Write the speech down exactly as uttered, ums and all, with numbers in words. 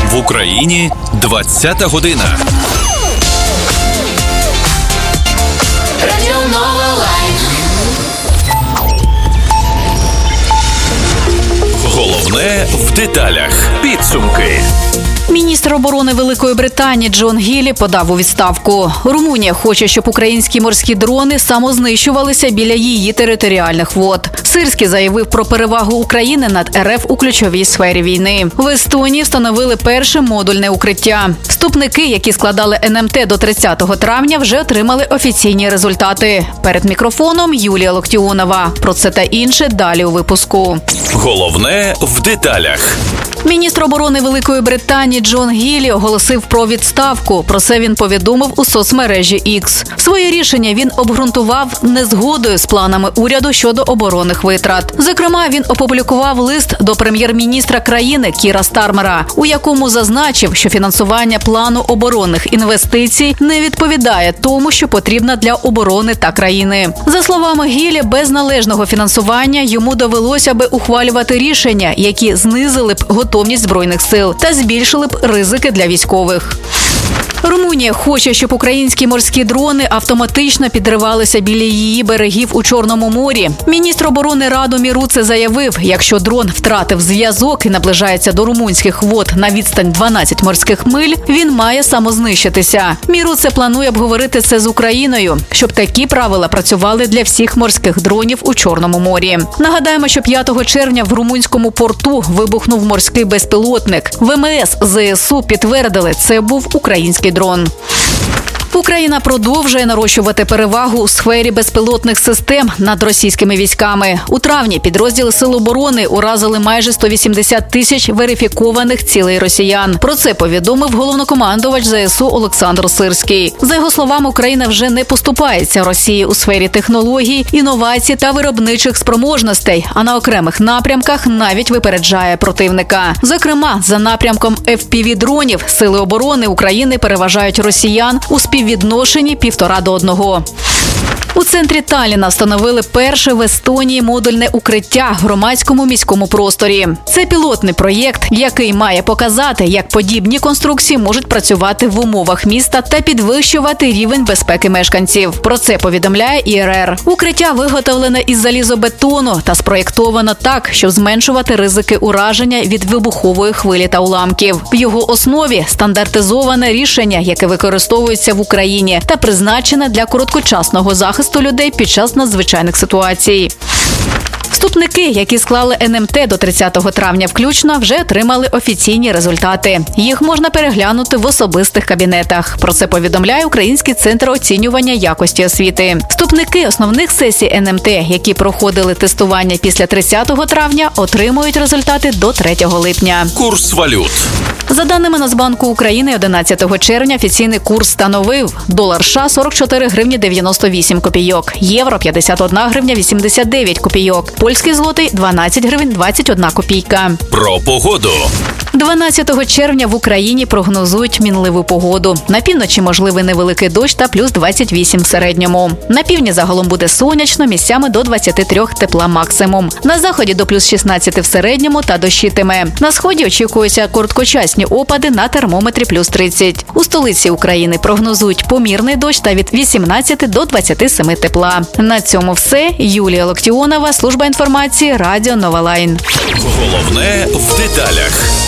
В Україні двадцята година. Радіо Нова Лайн. Головне в деталях. Підсумки. Міністр оборони Великої Британії Джон Гіллі подав у відставку. Румунія хоче, щоб українські морські дрони самознищувалися біля її територіальних вод. Сирський заявив про перевагу України над РФ у ключовій сфері війни. В Естонії встановили перше модульне укриття. Вступники, які складали ен ем те до тридцятого травня, вже отримали офіційні результати. Перед мікрофоном Юлія Локтіонова. Про це та інше далі у випуску. Головне в деталях. Міністр оборони Великої Британії Джон Гіллі оголосив про відставку. Про це він повідомив у соцмережі Ікс. Своє рішення він обґрунтував незгодою з планами уряду щодо оборонних витрат. Зокрема, він опублікував лист до прем'єр-міністра країни Кіра Стармера, у якому зазначив, що фінансування плану оборонних інвестицій не відповідає тому, що потрібно для оборони та країни. За словами Гіллі, без належного фінансування йому довелося би ухвалювати рішення, які знизили б готовність Збройних сил та збільшили б ризики для військових. Румунія хоче, щоб українські морські дрони автоматично підривалися біля її берегів у Чорному морі. Міністр оборони Раду Міруце заявив, якщо дрон втратив зв'язок і наближається до румунських вод на відстань дванадцять морських миль, він має самознищитися. Міруце планує обговорити це з Україною, щоб такі правила працювали для всіх морських дронів у Чорному морі. Нагадаємо, що п'ятого червня в румунському порту вибухнув морський безпілотник. В ем ес зе ес у підтвердили, це був український дрон. Україна продовжує нарощувати перевагу у сфері безпілотних систем над російськими військами. У травні підрозділи Сил оборони уразили майже сто вісімдесят тисяч верифікованих цілей росіян. Про це повідомив головнокомандувач зе ес у Олександр Сирський. За його словами, Україна вже не поступається Росії у сфері технологій, інновацій та виробничих спроможностей, а на окремих напрямках навіть випереджає противника. Зокрема, за напрямком еф пі ві-дронів Сили оборони України переважають росіян у співвідношенні півтора до одного. У центрі Талліна встановили перше в Естонії модульне укриття в громадському міському просторі. Це пілотний проєкт, який має показати, як подібні конструкції можуть працювати в умовах міста та підвищувати рівень безпеки мешканців. Про це повідомляє і ер ер. Укриття виготовлене із залізобетону та спроєктовано так, щоб зменшувати ризики ураження від вибухової хвилі та уламків. В його основі стандартизоване рішення, яке використовується в Україні та призначене для короткочасного захисту людей під час надзвичайних ситуацій. Вступники, які склали ен ем те до тридцятого травня включно, вже отримали офіційні результати. Їх можна переглянути в особистих кабінетах. Про це повідомляє Український центр оцінювання якості освіти. Вступники основних сесій ен ем те, які проходили тестування після тридцятого травня, отримують результати до третього липня. Курс валют. За даними Нацбанку України, одинадцятого червня офіційний курс становив: долар США – сорок чотири гривні дев'яносто вісім копійок, євро – п'ятдесят одна гривня вісімдесят дев'ять копійок, польський злотий – дванадцять гривень двадцять одна копійка. Про погоду. дванадцятого червня в Україні прогнозують мінливу погоду. На півночі можливий невеликий дощ та плюс двадцять вісім в середньому. На півдні загалом буде сонячно, місцями до двадцяти трьох тепла максимум. На заході до плюс шістнадцять в середньому та дощитиме. На сході очікуються короткочасні опади на термометрі плюс тридцять. У столиці України прогнозують помірний дощ та від вісімнадцяти до двадцяти семи тепла. На цьому все. Юлія Локтіонова, служба інформації, Радіо Нова Лайн. Головне в деталях.